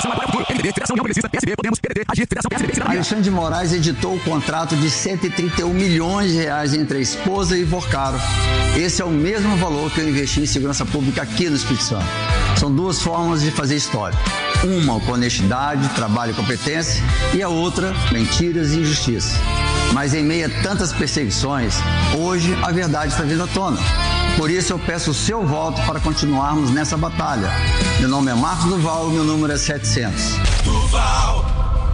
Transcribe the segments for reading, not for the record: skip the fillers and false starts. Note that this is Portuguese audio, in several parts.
Alexandre de Moraes editou o contrato de 131 milhões de reais entre a esposa e Vocaro. Esse é o mesmo valor que eu investi em segurança pública aqui no Espírito Santo. São duas formas de fazer história. Uma com honestidade, trabalho e competência, e a outra, mentiras e injustiça. Mas em meio a tantas perseguições, hoje a verdade está vindo à tona. Por isso eu peço o seu voto para continuarmos nessa batalha. Meu nome é Marcos Duval e meu número é 700. Duval!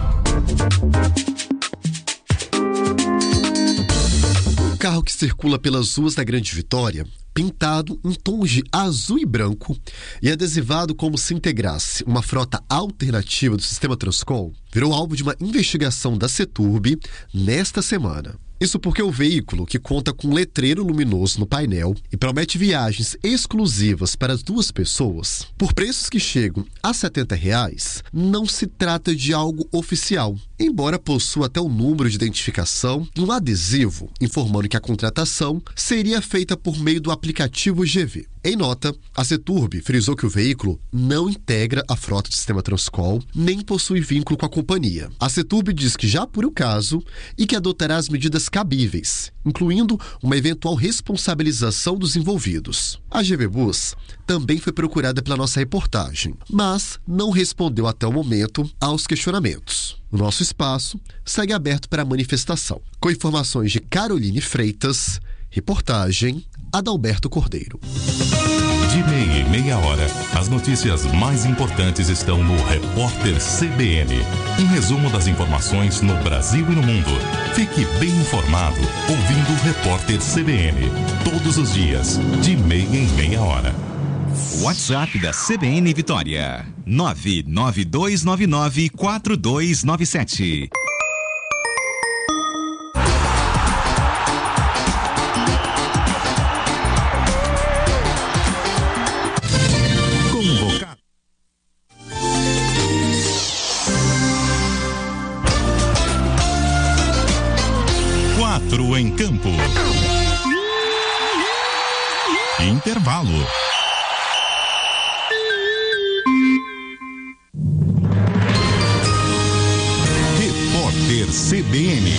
O carro que circula pelas ruas da Grande Vitória, pintado em tons de azul e branco e adesivado como se integrasse uma frota alternativa do sistema Transcom, virou alvo de uma investigação da CETURB nesta semana. Isso porque o veículo, que conta com um letreiro luminoso no painel e promete viagens exclusivas para as duas pessoas, por preços que chegam a R$ 70, não se trata de algo oficial, embora possua até o número de identificação e um adesivo informando que a contratação seria feita por meio do aplicativo GV. Em nota, a CETURB frisou que o veículo não integra a frota do sistema Transcom, nem possui vínculo com a companhia. A CETURB diz que já apura o caso e que adotará as medidas cabíveis, incluindo uma eventual responsabilização dos envolvidos. A GV Bus também foi procurada pela nossa reportagem, mas não respondeu até o momento aos questionamentos. O nosso espaço segue aberto para a manifestação. Com informações de Caroline Freitas, reportagem Adalberto Cordeiro. De meia em meia hora, as notícias mais importantes estão no Repórter CBN. Um resumo das informações no Brasil e no mundo. Fique bem informado ouvindo o Repórter CBN. Todos os dias, de meia em meia hora. WhatsApp da CBN Vitória. 992994297. Em campo. Intervalo. Repórter CBN.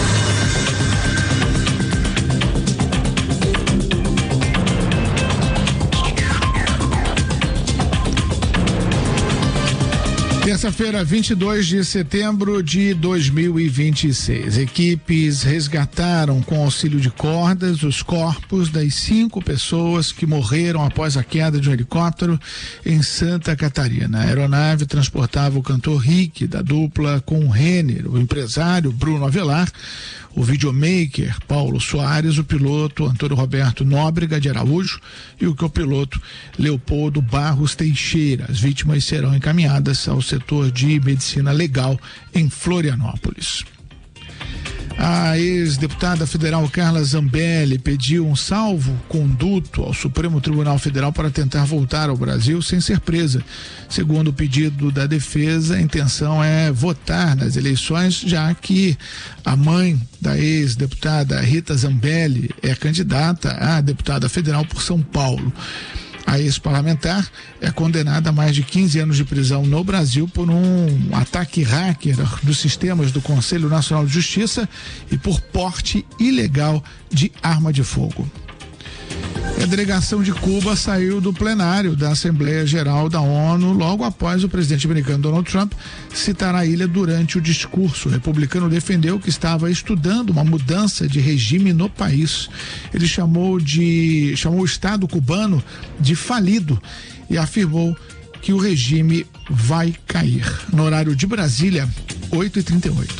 Terça-feira, 22 de setembro de 2026. Equipes resgataram com auxílio de cordas os corpos das 5 pessoas que morreram após a queda de um helicóptero em Santa Catarina. A aeronave transportava o cantor Rick, da dupla com o Renner, o empresário Bruno Avelar, o videomaker Paulo Soares, o piloto Antônio Roberto Nóbrega de Araújo e o copiloto Leopoldo Barros Teixeira. As vítimas serão encaminhadas ao setor de medicina legal em Florianópolis. A ex-deputada federal Carla Zambelli pediu um salvo-conduto ao Supremo Tribunal Federal para tentar voltar ao Brasil sem ser presa. Segundo o pedido da defesa, a intenção é votar nas eleições, já que a mãe da ex-deputada Rita Zambelli é candidata a deputada federal por São Paulo. A ex-parlamentar é condenada a mais de 15 anos de prisão no Brasil por um ataque hacker dos sistemas do Conselho Nacional de Justiça e por porte ilegal de arma de fogo. A delegação de Cuba saiu do plenário da Assembleia Geral da ONU logo após o presidente americano Donald Trump citar a ilha durante o discurso. O republicano defendeu que estava estudando uma mudança de regime no país. Ele chamou o Estado cubano de falido e afirmou que o regime vai cair. No horário de Brasília, 8h38.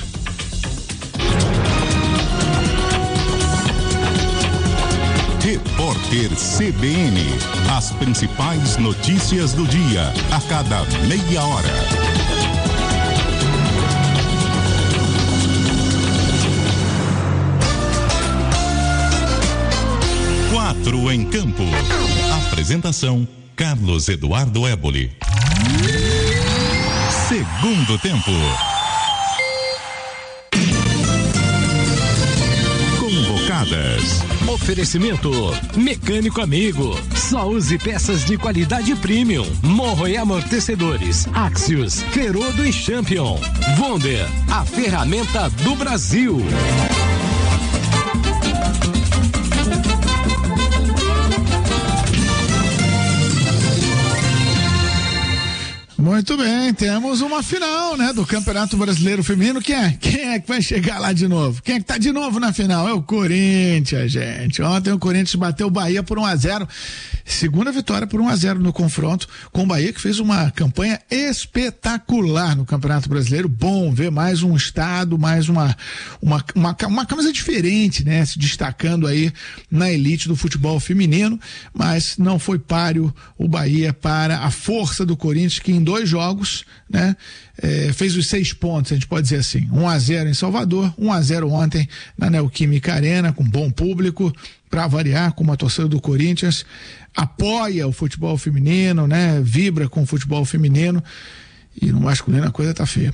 Repórter CBN. As principais notícias do dia, a cada meia hora. Quatro em campo. Apresentação: Carlos Eduardo Éboli. Segundo tempo. Convocadas. Oferecimento Mecânico Amigo. Só use peças de qualidade premium. Morro e amortecedores, Axios, Ferodo e Champion. Wonder, a ferramenta do Brasil. Muito bem, temos uma final, né, do Campeonato Brasileiro Feminino. Quem é que vai chegar lá de novo? Quem é que tá de novo na final? É o Corinthians, gente. Ontem o Corinthians bateu o Bahia por 1-0. Segunda vitória por 1-0 no confronto com o Bahia, que fez uma campanha espetacular no Campeonato Brasileiro. Bom ver mais um estado, mais uma camisa diferente, né, se destacando aí na elite do futebol feminino, mas não foi páreo o Bahia para a força do Corinthians, que em 2 jogos, né, fez os 6 pontos, a gente pode dizer assim, 1-0 em Salvador, 1-0 ontem na Neoquímica Arena, com bom público, para variar, como a torcida do Corinthians apoia o futebol feminino, né, vibra com o futebol feminino, e no masculino a coisa tá feia.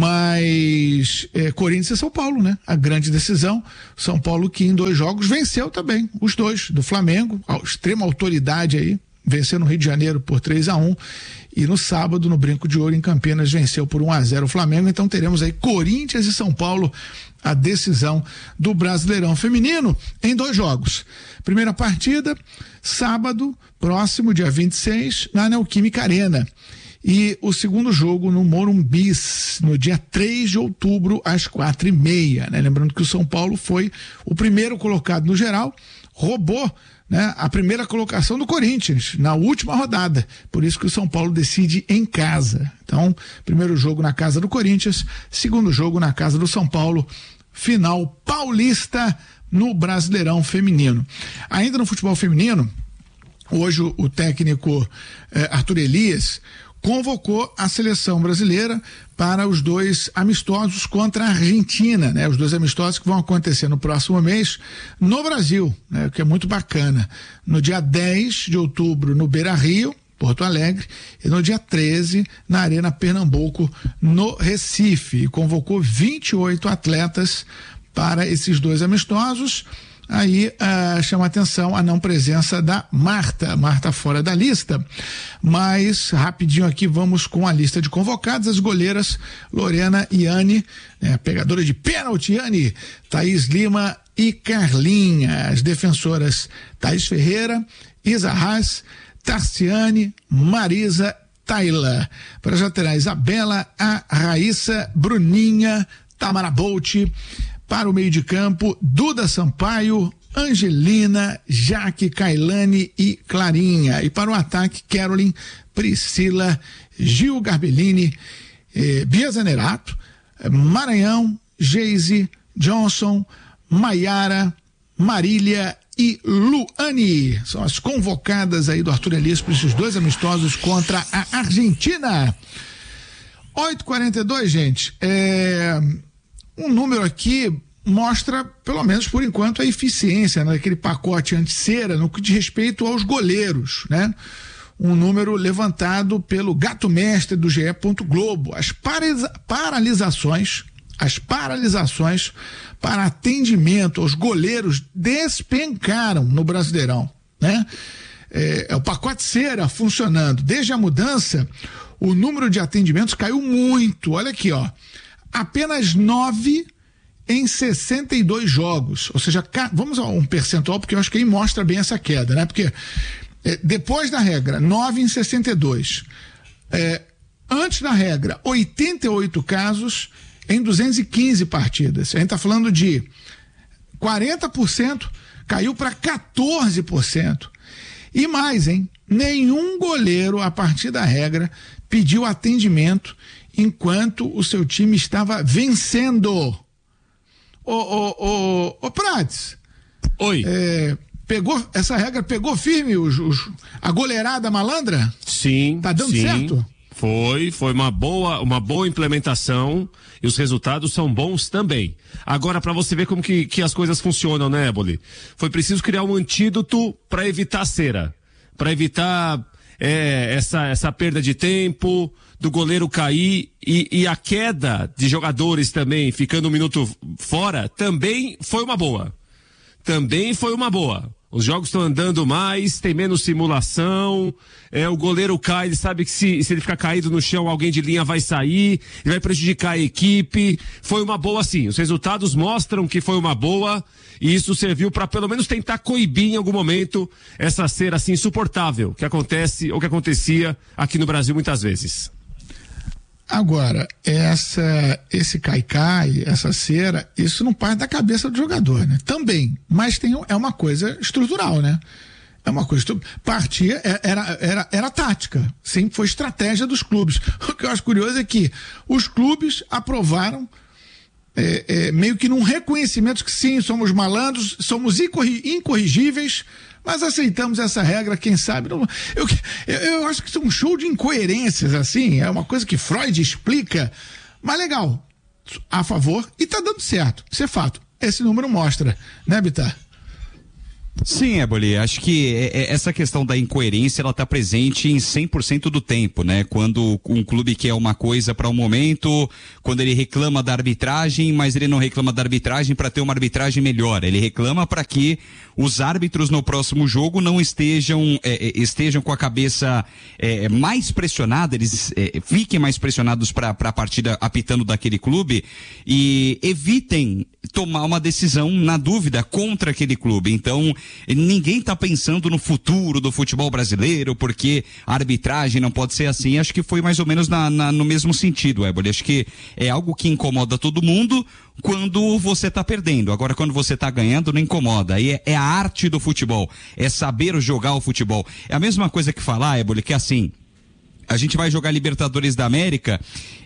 Mas Corinthians e São Paulo, né? A grande decisão. São Paulo que em 2 jogos venceu também, os 2 do Flamengo, a extrema autoridade aí, venceu no Rio de Janeiro por 3-1, e no sábado, no Brinco de Ouro, em Campinas, venceu por 1-0 o Flamengo. Então teremos aí Corinthians e São Paulo, a decisão do Brasileirão Feminino, em 2 jogos. Primeira partida, sábado, próximo, dia 26, na Neoquímica Arena. E o segundo jogo no Morumbi, no dia 3 de outubro, às 4h30, né? Lembrando que o São Paulo foi o primeiro colocado no geral, roubou, né, a primeira colocação do Corinthians na última rodada, por isso que o São Paulo decide em casa. Então, primeiro jogo na casa do Corinthians, segundo jogo na casa do São Paulo, final paulista no Brasileirão Feminino. Ainda no futebol feminino, hoje o técnico Arthur Elias convocou a seleção brasileira para os 2 amistosos contra a Argentina, né? Os 2 amistosos que vão acontecer no próximo mês no Brasil, né? O que é muito bacana. No dia 10 de outubro no Beira-Rio, Porto Alegre, e no dia 13 na Arena Pernambuco, no Recife. E convocou 28 atletas para esses 2 amistosos. Aí chama atenção a não presença da Marta fora da lista, mas rapidinho aqui vamos com a lista de convocados. As goleiras Lorena e Anne, pegadora de pênalti Anne, Thaís Lima e Carlinha. As defensoras Thaís Ferreira, Isa Haas, Tarciane, Marisa, Taila. Para as laterais, Isabela, a Raíssa, Bruninha, Tamara Bolt. Para o meio de campo, Duda Sampaio, Angelina, Jaque, Kailane e Clarinha. E para o ataque, Caroline, Priscila, Gil Garbellini, Bia Zanerato, Maranhão, Geise, Johnson, Maiara, Marília e Luane. São as convocadas aí do Arthur Elias para esses 2 amistosos contra a Argentina. 8h42, gente. Um número aqui mostra, pelo menos por enquanto, a eficiência, né, daquele pacote anti-cera no que diz respeito aos goleiros, né? Um número levantado pelo Gato Mestre do GE. Globo. As paralisações para atendimento aos goleiros despencaram no Brasileirão, né? O pacote cera funcionando. Desde a mudança, o número de atendimentos caiu muito. Olha aqui, ó. Apenas 9 em 62 jogos, ou seja, vamos a um percentual, porque eu acho que aí mostra bem essa queda, né? Porque depois da regra, 9 em 62, antes da regra, 88 casos em 215 partidas. A gente está falando de 40%, caiu para 14%. E mais, hein? Nenhum goleiro, a partir da regra, pediu atendimento enquanto o seu time estava vencendo. Ô Prates. Oi. Essa regra pegou firme a goleirada malandra? Sim. Tá dando certo? Foi uma boa implementação e os resultados são bons também. Agora, para você ver como que as coisas funcionam, né, Éboli? Foi preciso criar um antídoto para evitar cera, para evitar essa perda de tempo, do goleiro cair e a queda de jogadores também, ficando um minuto fora, também foi uma boa. Os jogos estão andando mais, tem menos simulação, o goleiro cai, ele sabe que se ele ficar caído no chão, alguém de linha vai sair, ele vai prejudicar a equipe. Foi uma boa sim, os resultados mostram que foi uma boa, e isso serviu para pelo menos tentar coibir em algum momento essa cera assim insuportável que acontece ou que acontecia aqui no Brasil muitas vezes. Agora, esse cai-cai, essa cera, isso não parte da cabeça do jogador, né? Também, mas é uma coisa estrutural, né? É uma coisa, partia, era tática, sempre foi estratégia dos clubes. O que eu acho curioso é que os clubes aprovaram meio que num reconhecimento que sim, somos malandros, somos incorrigíveis, mas aceitamos essa regra, quem sabe. Eu acho que isso é um show de incoerências, assim, é uma coisa que Freud explica, mas legal, a favor, e tá dando certo, isso é fato. Esse número mostra, né, Bittar? Sim, Éboli, acho que essa questão da incoerência, ela está presente em 100% do tempo, né? Quando um clube quer uma coisa para um momento, quando ele reclama da arbitragem, mas ele não reclama da arbitragem para ter uma arbitragem melhor, ele reclama para que os árbitros no próximo jogo não estejam com a cabeça mais pressionada, eles fiquem mais pressionados para a partida apitando daquele clube e evitem tomar uma decisão na dúvida contra aquele clube. Então, ninguém está pensando no futuro do futebol brasileiro, porque a arbitragem não pode ser assim. Acho que foi mais ou menos no mesmo sentido, Éboli. Acho que é algo que incomoda todo mundo quando você está perdendo. Agora, quando você está ganhando, não incomoda. Aí é a arte do futebol, é saber jogar o futebol. É a mesma coisa que falar, Éboli, que é assim, a gente vai jogar Libertadores da América,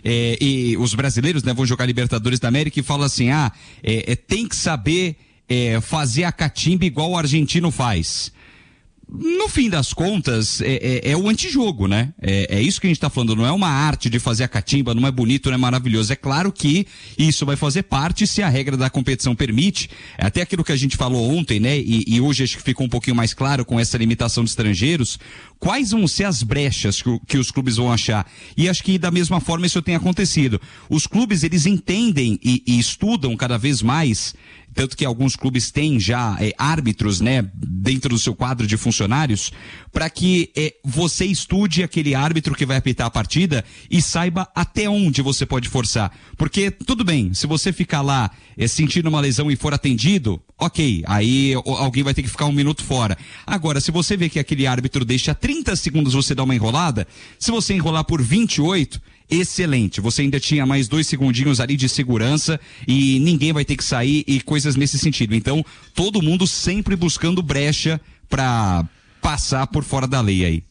e os brasileiros, né, vão jogar Libertadores da América e falam assim, tem que saber fazer a catimba igual o argentino faz. No fim das contas, é o antijogo, né? É isso que a gente tá falando, não é uma arte de fazer a catimba, não é bonito, não é maravilhoso. É claro que isso vai fazer parte se a regra da competição permite. É até aquilo que a gente falou ontem, né? E hoje acho que ficou um pouquinho mais claro com essa limitação de estrangeiros. Quais vão ser as brechas que os clubes vão achar? E acho que da mesma forma isso tem acontecido. Os clubes, eles entendem e estudam cada vez mais, tanto que alguns clubes têm já árbitros, né, dentro do seu quadro de funcionários, para que você estude aquele árbitro que vai apitar a partida e saiba até onde você pode forçar. Porque, tudo bem, se você ficar lá sentindo uma lesão e for atendido, ok, aí alguém vai ter que ficar 1 minuto fora. Agora, se você vê que aquele árbitro deixa 30 segundos você dar uma enrolada, se você enrolar por 28, excelente, você ainda tinha mais 2 segundinhos ali de segurança e ninguém vai ter que sair e coisas nesse sentido. Então, todo mundo sempre buscando brecha para passar por fora da lei aí.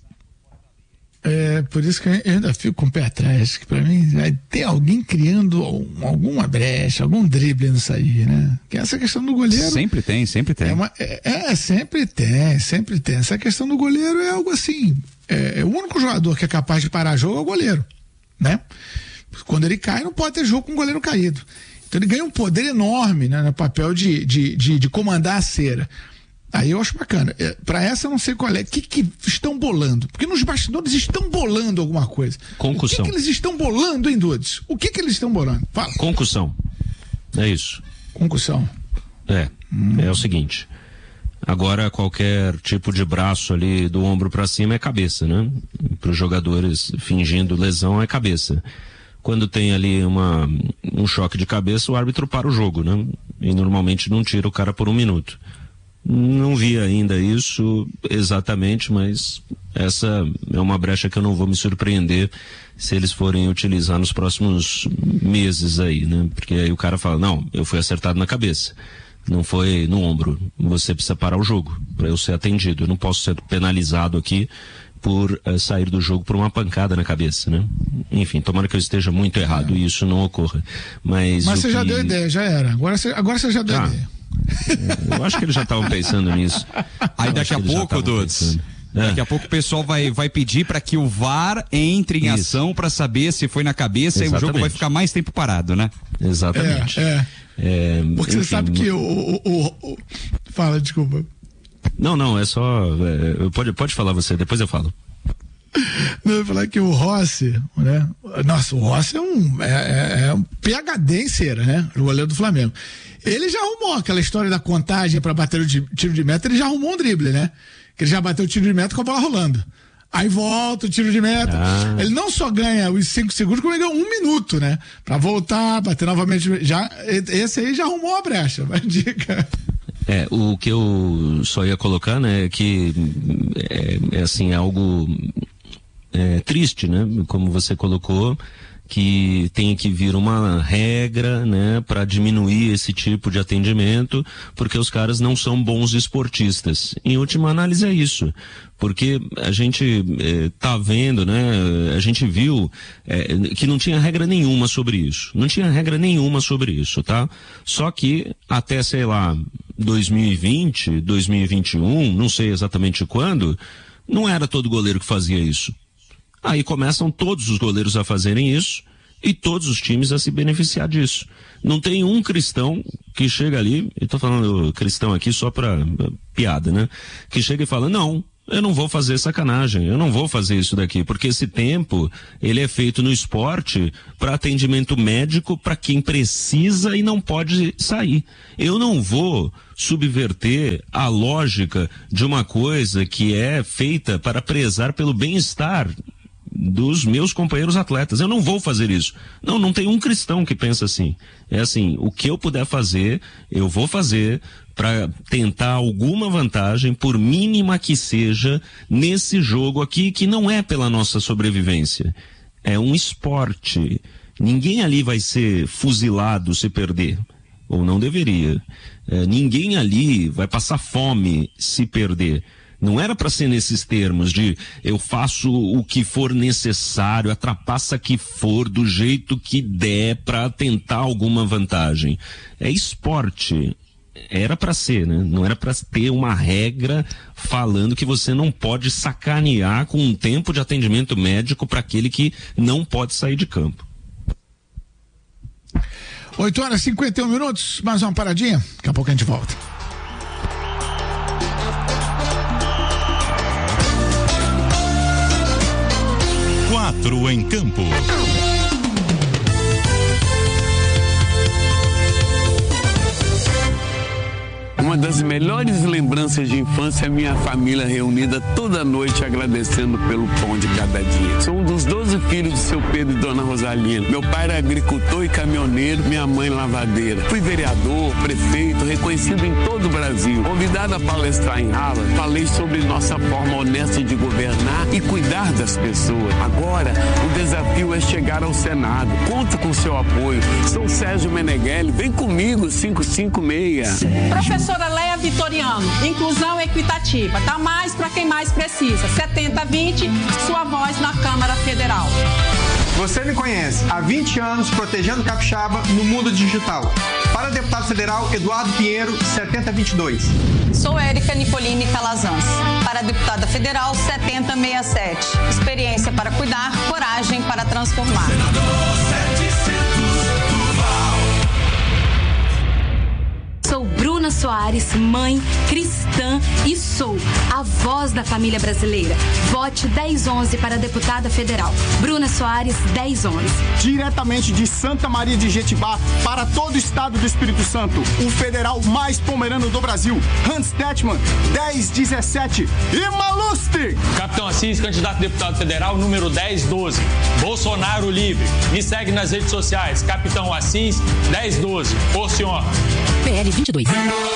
Por isso que eu ainda fico com o pé atrás, que pra mim vai ter alguém criando alguma brecha, algum drible nisso aí, né? Que essa questão do goleiro... Sempre tem. sempre tem. Essa questão do goleiro é algo assim, o único jogador que é capaz de parar jogo é o goleiro, né? Quando ele cai, não pode ter jogo com o goleiro caído. Então ele ganha um poder enorme, né, no papel de comandar a cera. Aí eu acho bacana. Para essa eu não sei qual é. O que estão bolando? Porque nos bastidores estão bolando alguma coisa. Concussão. O que eles estão bolando, hein, Dudes? O que eles estão bolando? Fala. Concussão. É isso. Concussão. É o seguinte. Agora, qualquer tipo de braço ali do ombro para cima é cabeça, né? Para os jogadores fingindo lesão é cabeça. Quando tem ali um choque de cabeça, o árbitro para o jogo, né? E normalmente não tira o cara por 1 minuto. Não vi ainda isso exatamente, mas essa é uma brecha que eu não vou me surpreender se eles forem utilizar nos próximos meses aí, né? Porque aí o cara fala, não, eu fui acertado na cabeça, não foi no ombro, você precisa parar o jogo para eu ser atendido, eu não posso ser penalizado aqui por sair do jogo por uma pancada na cabeça, né? Enfim, tomara que eu esteja muito errado e isso não ocorra. Mas você já deu ideia, já era. Agora você já deu ideia. Eu acho que eles já estavam pensando nisso. Aí daqui a pouco, Dudes, daqui a pouco o pessoal vai pedir para que o VAR entre em ação para saber se foi na cabeça. Exatamente. E o jogo vai ficar mais tempo parado, né? Exatamente. Porque enfim, você sabe que Fala, desculpa. Não, é só... Pode falar você, depois eu falo. Não, eu ia falar que o Rossi, né? Nossa, o Rossi é um PhD em cera, né? O goleiro do Flamengo. Ele já arrumou aquela história da contagem para bater o tiro de meta, ele já arrumou um drible, né? Que ele já bateu o tiro de meta com a bola rolando. Aí volta o tiro de meta. Ele não só ganha os 5 segundos, como ele ganha 1 minuto, né? Pra voltar, bater novamente. Esse aí já arrumou a brecha, mas dica. O que eu só ia colocar, né, é que é algo triste, né? Como você colocou, que tem que vir uma regra, né, para diminuir esse tipo de atendimento, porque os caras não são bons esportistas. Em última análise é isso, porque a gente tá vendo, né, a gente viu que não tinha regra nenhuma sobre isso. Não tinha regra nenhuma sobre isso, tá? Só que até, sei lá, 2020, 2021, não sei exatamente quando, não era todo goleiro que fazia isso. Aí começam todos os goleiros a fazerem isso e todos os times a se beneficiar disso. Não tem um cristão que chega ali, e tô falando cristão aqui só pra piada, né? Que chega e fala, não, eu não vou fazer sacanagem, eu não vou fazer isso daqui, porque esse tempo, ele é feito no esporte para atendimento médico para quem precisa e não pode sair. Eu não vou subverter a lógica de uma coisa que é feita para prezar pelo bem-estar dos meus companheiros atletas. Eu não vou fazer isso. Não tem um cristão que pensa assim. É assim, o que eu puder fazer, eu vou fazer para tentar alguma vantagem, por mínima que seja, nesse jogo aqui, que não é pela nossa sobrevivência. É um esporte. Ninguém ali vai ser fuzilado se perder. Ou não deveria. Ninguém ali vai passar fome se perder. Não era para ser nesses termos de eu faço o que for necessário, a trapaça que for, do jeito que der para tentar alguma vantagem. É esporte. Era para ser, né? Não era para ter uma regra falando que você não pode sacanear com um tempo de atendimento médico para aquele que não pode sair de campo. 8h51, mais uma paradinha, daqui a pouco a gente volta. Em campo. Uma das melhores lembranças de infância é minha família reunida toda noite agradecendo pelo pão de cada dia. Sou um dos 12 filhos de seu Pedro e dona Rosalina. Meu pai era agricultor e caminhoneiro, minha mãe lavadeira. Fui vereador, prefeito, reconhecido em todo o Brasil. Convidado a palestrar em Harvard, falei sobre nossa forma honesta de governar e cuidar das pessoas. Agora, o desafio é chegar ao Senado. Conto com seu apoio. Sou Sérgio Meneghelli. Vem comigo, 556. Professora Leia Vitoriano, inclusão equitativa, dá mais para quem mais precisa. 70-20, sua voz na Câmara Federal. Você me conhece há 20 anos protegendo capixaba no mundo digital. Para deputado federal, Eduardo Pinheiro, 7022. Sou Érica Nicolini Calazans. Para deputada federal, 7067. Experiência para cuidar, coragem para transformar. Sou Bruna Soares, mãe cristã e sou a voz da família brasileira. Vote 1011 para deputada federal. Bruna Soares, 1011. Diretamente de Santa Maria de Jetibá para todo o estado do Espírito Santo, o federal mais pomerano do Brasil, Hans Detman, 1017. E Maluste! Capitão Assis, candidato a deputado federal, número 1012. Bolsonaro livre. Me segue nas redes sociais, Capitão Assis, 1012. Por senhor. PL 22.